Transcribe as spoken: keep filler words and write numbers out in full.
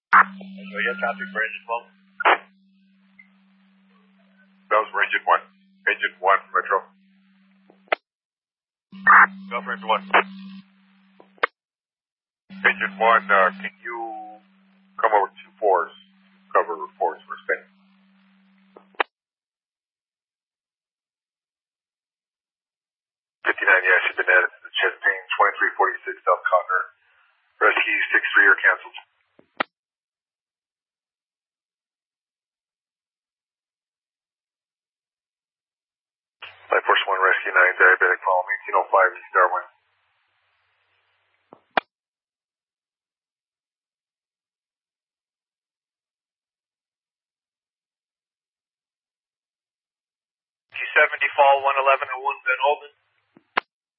So yeah, traffic for engine one. That was for engine one. Engine one, Metro. Go for engine one. Engine one, uh, can you come over to fours? Cover fours for a second. fifty-nine, yeah, she's been added to the Chastain twenty-three forty-six South Connor. Rescue six three are canceled. Flight Force one, Rescue nine, diabetic, follow me, eighteen oh five, East Darwin. T seventy, fall one eleven and one Van Olden.